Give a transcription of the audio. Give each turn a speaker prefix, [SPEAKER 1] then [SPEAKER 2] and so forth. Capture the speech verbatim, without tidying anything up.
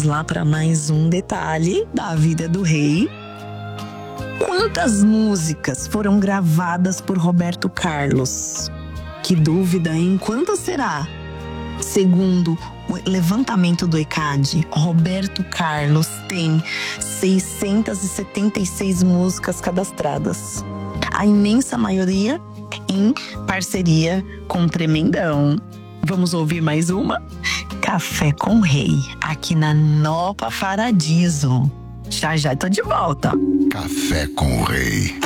[SPEAKER 1] vamos lá para mais um detalhe da vida do rei. Quantas músicas foram gravadas por Roberto Carlos? Que dúvida, hein? Quantas será? Segundo o levantamento do ECAD, Roberto Carlos tem seiscentas e setenta e seis músicas cadastradas. A imensa maioria em parceria com o Tremendão. Vamos ouvir mais uma? Café com Rei, aqui na Nova Paradiso. Já já tô de volta.
[SPEAKER 2] Café com o Rei.